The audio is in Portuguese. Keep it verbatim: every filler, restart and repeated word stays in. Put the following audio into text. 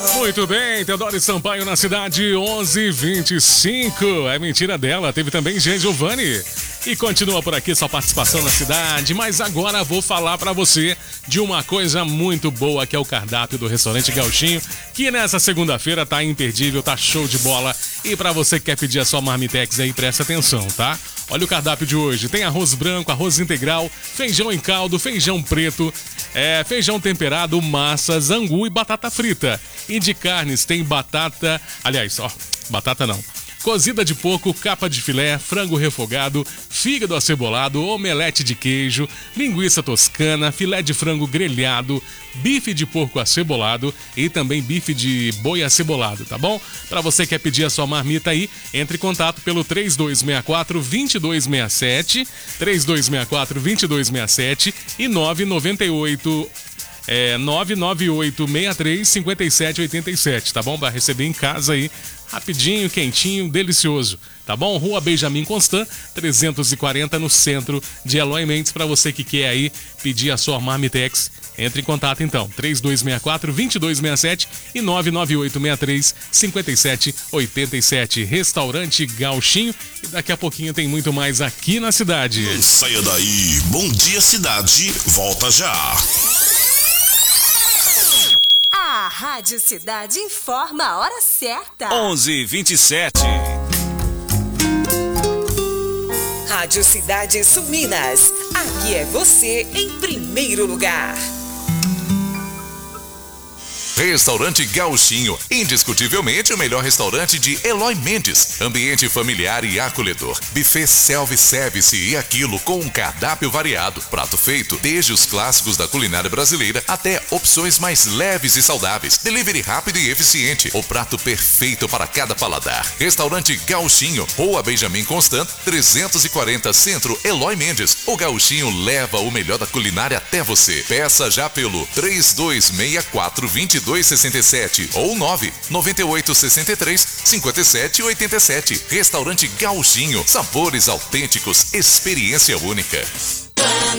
Muito bem, Teodoro Sampaio na cidade, onze e vinte e cinco. É mentira dela, teve também Jean Giovanni. E continua por aqui sua participação na cidade, mas agora vou falar pra você de uma coisa muito boa, que é o cardápio do Restaurante Gauchinho, que nessa segunda-feira tá imperdível, tá show de bola. E pra você que quer pedir a sua marmitex aí, presta atenção, tá? Olha o cardápio de hoje, tem arroz branco, arroz integral, feijão em caldo, feijão preto, é, feijão temperado, massas, angu e batata frita. E de carnes tem batata, aliás, ó, batata não. Cozida de porco, capa de filé, frango refogado, fígado acebolado, omelete de queijo, linguiça toscana, filé de frango grelhado, bife de porco acebolado e também bife de boi acebolado, tá bom? Para você que quer pedir a sua marmita aí, entre em contato pelo três dois seis quatro, dois dois seis sete, três dois seis quatro, dois dois seis sete e nove nove oito é, nove nove oito seis três cinco sete oito sete, tá bom? Vai receber em casa aí, rapidinho, quentinho, delicioso, tá bom? Rua Benjamin Constant, trezentos e quarenta, no centro de Eloy Mendes. Para você que quer aí pedir a sua marmitex, entre em contato então, três dois seis quatro, dois dois seis sete e nove nove oito seis três cinco sete oito sete. Restaurante Gauchinho, e daqui a pouquinho tem muito mais aqui na cidade. Não saia daí, Bom Dia Cidade, volta já. A Rádio Cidade informa a hora certa. onze e vinte e sete. Rádio Cidade Sul Minas. Aqui é você em primeiro lugar. Restaurante Gauchinho, indiscutivelmente o melhor restaurante de Eloy Mendes. Ambiente familiar e acolhedor. Buffet self-service e aquilo com um cardápio variado. Prato feito desde os clássicos da culinária brasileira até opções mais leves e saudáveis. Delivery rápido e eficiente. O prato perfeito para cada paladar. Restaurante Gauchinho, Rua Benjamin Constant, trezentos e quarenta, Centro, Eloy Mendes. O Gauchinho leva o melhor da culinária até você. Peça já pelo três dois seis quatro, dois dois seis sete ou nove nove oito seis três cinco sete oito sete. Restaurante Gauchinho, sabores autênticos, experiência única.